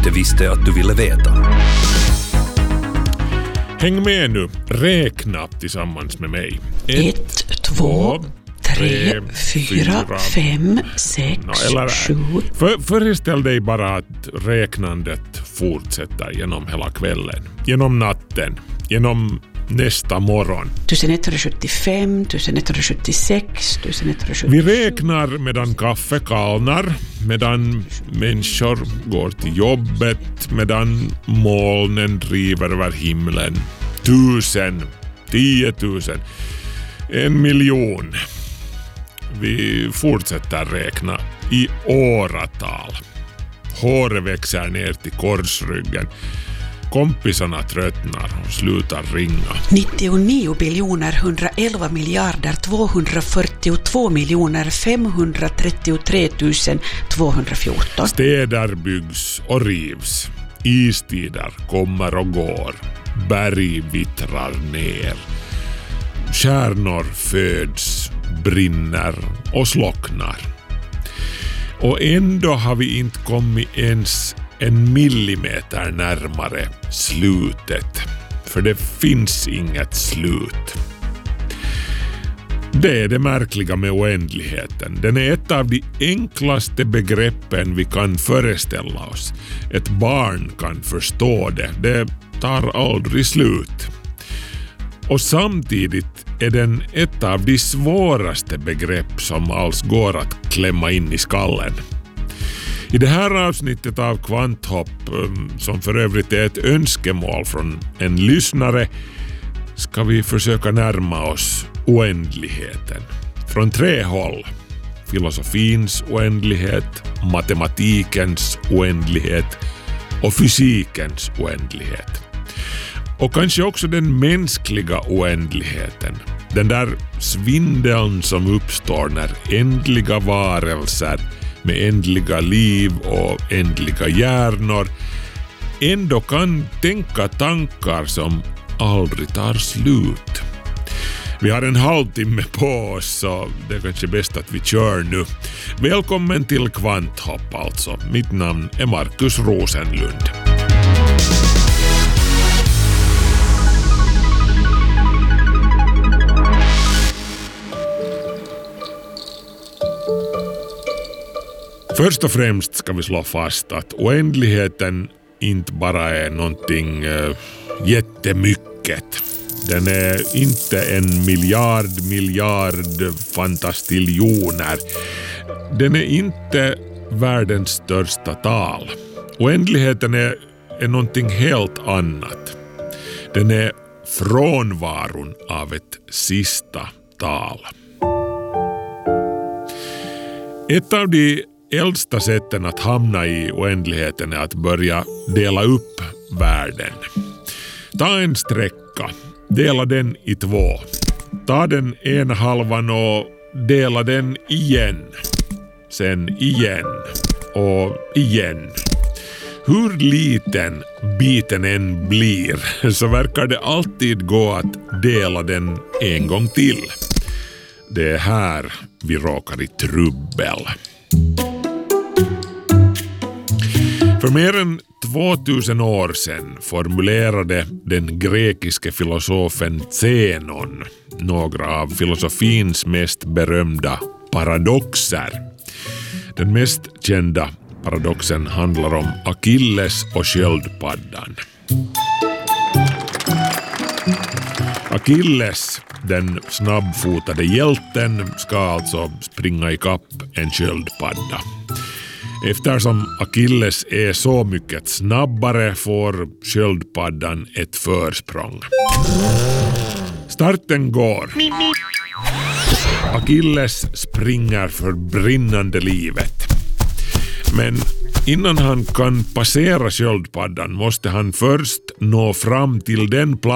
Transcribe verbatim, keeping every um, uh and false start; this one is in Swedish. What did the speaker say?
inte visste att du ville veta. Häng med nu, räkna tillsammans med mig. Ett, två, tre, fyra, fem, sex, sju. För, föreställ dig bara att räknandet fortsätter genom hela kvällen, genom natten, genom nästa morgon. tusenetthundrasjuttiofem, tusenetthundrasjuttiosex, tusenetthundrasjuttiosju. Vi räknar medan kaffe kallnar, medan människor går till jobbet, medan molnen driver över himlen. Tusen, tiotusen, en miljon. Vi fortsätter räkna i åratal. Håret växer ner till korsryggen. Kompisarna tröttnar och slutar ringa. nittionio biljoner hundraelva miljarder tvåhundrafyrtiotvå miljoner femhundratrettiotre tusen tvåhundrafjorton. Städer byggs och rivs. Istider kommer och går. Berg vittrar ner. Stjärnor föds, brinner och slocknar. Och ändå har vi inte kommit ens en millimeter närmare slutet. För det finns inget slut. Det är det märkliga med oändligheten. Den är ett av de enklaste begreppen vi kan föreställa oss. Ett barn kan förstå det. Det tar aldrig slut. Och samtidigt är den ett av de svåraste begrepp som alls går att klämma in i skallen. I det här avsnittet av Kvanthopp, som för övrigt är ett önskemål från en lyssnare, ska vi försöka närma oss oändligheten. Från tre håll. Filosofins oändlighet, matematikens oändlighet och fysikens oändlighet. Och kanske också den mänskliga oändligheten. Den där svindeln som uppstår när ändliga varelser med ändliga liv och ändliga hjärnor ändå kan tänka tankar som aldrig tar slut. Vi har en halvtimme på oss, så det är kanske bäst att vi kör nu. Välkommen till Kvanthopp alltså. Mitt namn är Markus Rosenlund. Först och främst ska vi slå fast att oändligheten inte bara är någonting äh, jättemycket. Den är inte en miljard, miljard fantastiljoner. Den är inte världens största tal. Oändligheten är, är någonting helt annat. Den är frånvaron av ett sista tal. Ett av de äldsta sätten att hamna i oändligheten är att börja dela upp världen. Ta en sträcka, dela den i två. Ta den ena halvan och dela den igen. Sen igen och igen. Hur liten biten än blir så verkar det alltid gå att dela den en gång till. Det är här vi råkar i trubbel. För mer än tvåtusen år sedan formulerade den grekiske filosofen Zenon några av filosofins mest berömda paradoxer. Den mest kända paradoxen handlar om Achilles och sköldpaddan. Achilles, den snabbfotade hjälten, ska alltså springa i kapp en sköldpadda. Eftersom Achilles är så mycket snabbare får sköldpaddan ett försprång. Starten går. Achilles springer för brinnande livet. Men innan han kan passera sköldpaddan måste han först nå fram till den plats